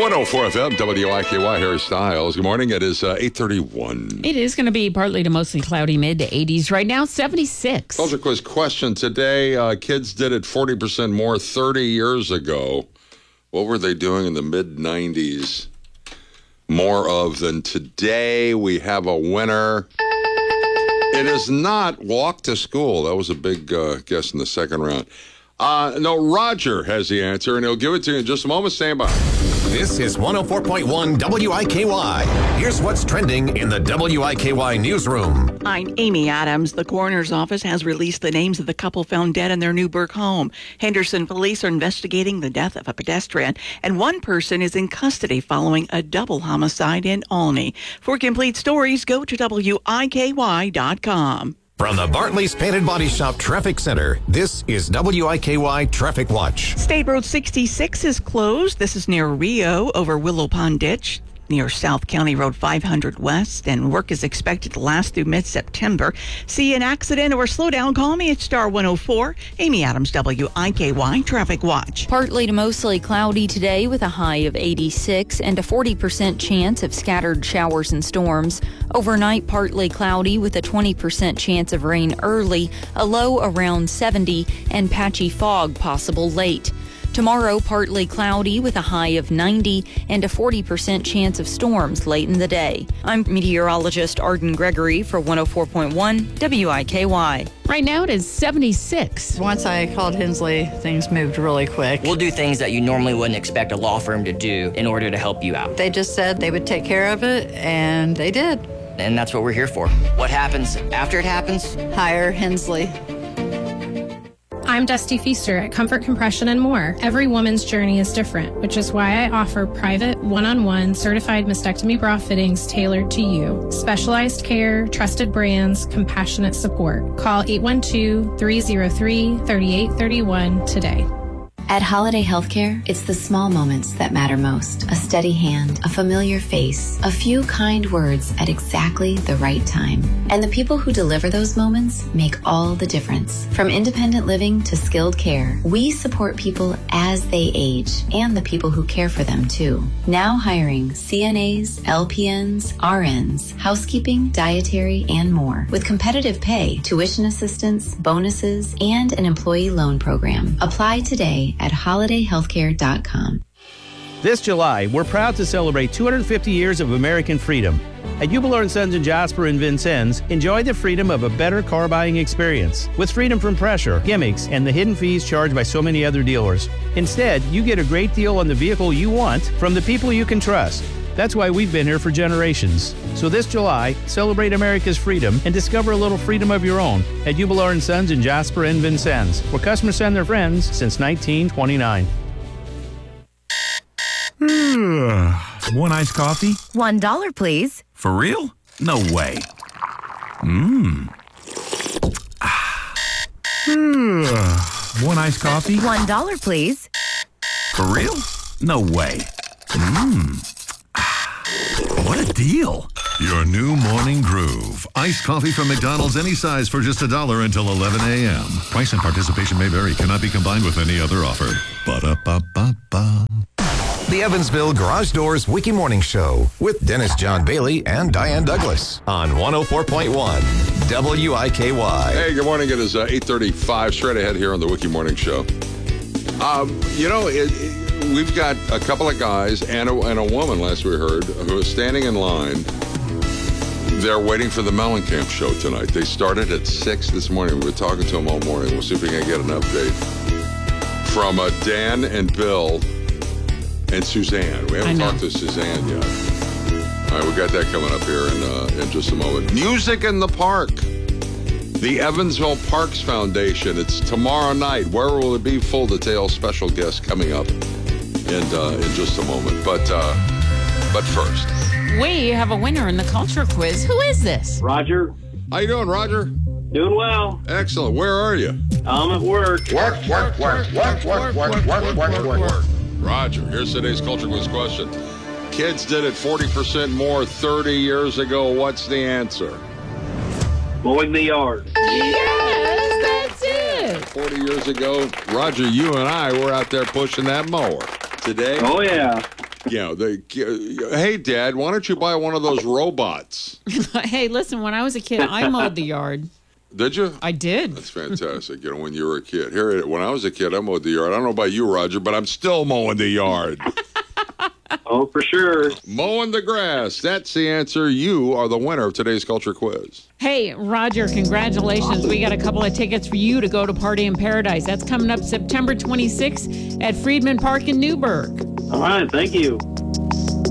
104 FM, WIKY, Harry Styles. Good morning. It is 8:31. It is going to be partly to mostly cloudy, mid to 80s right now, 76. Culture quiz question today. Kids did it 40% more 30 years ago. What were they doing in the mid-90s? More of than today. We have a winner. It is not walk to school. That was a big guess in the second round. No, Roger has the answer, and he'll give it to you in just a moment. Stand by. This is 104.1 WIKY. Here's what's trending in the WIKY newsroom. I'm Amy Adams. The coroner's office has released the names of the couple found dead in their Newburgh home. Henderson police are investigating the death of a pedestrian, and one person is in custody following a double homicide in Olney. For complete stories, go to WIKY.com. From the Bartley's Painted Body Shop Traffic Center, this is WIKY Traffic Watch. State Road 66 is closed. This is near Rio over Willow Pond Ditch, near South County Road 500 West, and work is expected to last through mid-September. See an accident or slow down, call me at Star 104. Amy Adams, WIKY Traffic Watch. Partly to mostly cloudy today with a high of 86 and a 40% chance of scattered showers and storms. Overnight, partly cloudy with a 20% chance of rain early, a low around 70, and patchy fog possible late. Tomorrow, partly cloudy with a high of 90 and a 40% chance of storms late in the day. I'm meteorologist Arden Gregory for 104.1 WIKY. Right now it is 76. Once I called Hensley, things moved really quick. We'll do things that you normally wouldn't expect a law firm to do in order to help you out. They just said they would take care of it, and they did. And that's what we're here for. What happens after it happens? Hire Hensley. I'm Dusty Feaster at Comfort Compression and More. Every woman's journey is different, which is why I offer private, one-on-one certified mastectomy bra fittings tailored to you. Specialized care, trusted brands, compassionate support. Call 812-303-3831 today. At Holiday Healthcare, it's the small moments that matter most. A steady hand, a familiar face, a few kind words at exactly the right time. And the people who deliver those moments make all the difference. From independent living to skilled care, we support people as they age and the people who care for them too. Now hiring CNAs, LPNs, RNs, housekeeping, dietary, and more. With competitive pay, tuition assistance, bonuses, and an employee loan program. Apply today at holidayhealthcare.com. This July, we're proud to celebrate 250 years of American freedom. At Ubler & Sons in Jasper and Vincennes, enjoy the freedom of a better car buying experience with freedom from pressure, gimmicks, and the hidden fees charged by so many other dealers. Instead, you get a great deal on the vehicle you want from the people you can trust. That's why we've been here for generations. So this July, celebrate America's freedom and discover a little freedom of your own at Ubler & Sons in Jasper and Vincennes, where customers send their friends since 1929. One iced coffee? $1, please. For real? No way. One iced coffee? $1, please. For real? No way. What a deal. Your new morning groove. Iced coffee from McDonald's, any size for just $1 until 11 a.m. Price and participation may vary. Cannot be combined with any other offer. Ba-da-ba-ba-ba. The Evansville Garage Doors Wiki Morning Show with Dennis John Bailey and Diane Douglas on 104.1 WIKY. Hey, good morning. It is 8:35. Straight ahead here on the Wiki Morning Show. We've got a couple of guys and a woman, last we heard, who are standing in line. They're waiting for the Mellencamp show tonight. They started at 6 this morning. We were talking to them all morning. We'll see if we can get an update from Dan and Bill and Suzanne. We haven't talked to Suzanne yet. All right, we got that coming up here in just a moment. Music in the Park. The Evansville Parks Foundation. It's tomorrow night. Where will it be? Full details. Special guests coming up in just a moment. But first, we have a winner in the culture quiz. Who is this? Roger. How you doing, Roger? Doing well. Excellent. Where are you? I'm at work. Work. Roger, here's today's culture quiz question. Kids did it 40% more 30 years ago. What's the answer? Mowing the yard. Yes, that's it. 40 years ago, Roger, you and I were out there pushing that mower. Today? Oh, yeah. Yeah, hey, Dad, why don't you buy one of those robots? Hey, listen, when I was a kid, I mowed the yard. Did you? I did. That's fantastic. When you were a kid. When I was a kid, I mowed the yard. I don't know about you, Roger, but I'm still mowing the yard. Oh, for sure. Mowing the grass. That's the answer. You are the winner of today's culture quiz. Hey, Roger, congratulations. We got a couple of tickets for you to go to Party in Paradise. That's coming up September 26th at Friedman Park in Newburgh. All right, thank you.